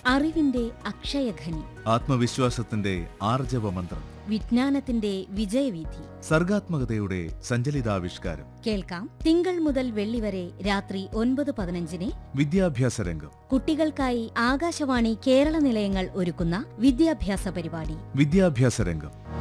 അറിവിന്റെ അക്ഷയഖനി, ആത്മവിശ്വാസത്തിന്റെ ആർജവമന്ത്രം, വിജ്ഞാനത്തിന്റെ വിജയവീഥി, സർഗാത്മകതയുടെ സഞ്ചലിതാവിഷ്കാരം. കേൾക്കാം തിങ്കൾ മുതൽ വെള്ളി വരെ രാത്രി 9:15 വിദ്യാഭ്യാസ രംഗം. കുട്ടികൾക്കായി ആകാശവാണി കേരള നിലയങ്ങൾ ഒരുക്കുന്ന വിദ്യാഭ്യാസ പരിപാടി വിദ്യാഭ്യാസ രംഗം.